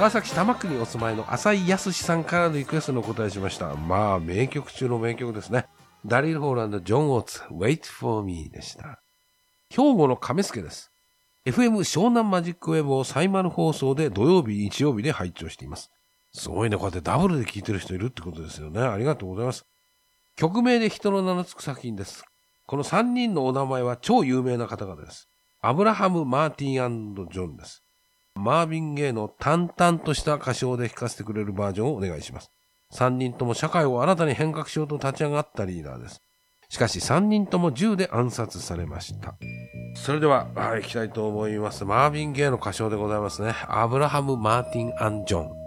川崎市多摩区にお住まいの浅井康さんからのリクエストにお答えしました。まあ名曲中の名曲ですね。ダリル・ホーランド、ジョン・オーツ、Wait for Me でした。兵庫の亀助です。FM 湘南マジックウェブをサイマル放送で土曜日、日曜日で拝聴しています。すごいね、こうやってダブルで聴いてる人いるってことですよね。ありがとうございます。曲名で人の名の付く作品です。この3人のお名前は超有名な方々です。アブラハム・マーティン&ジョンです。マービン・ゲイの淡々とした歌唱で弾かせてくれるバージョンをお願いします。3人とも社会を新たに変革しようと立ち上がったリーダーです。しかし3人とも銃で暗殺されました。それでは、行きたいと思います。マービン・ゲイの歌唱でございますね。アブラハム・マーティン&ジョン。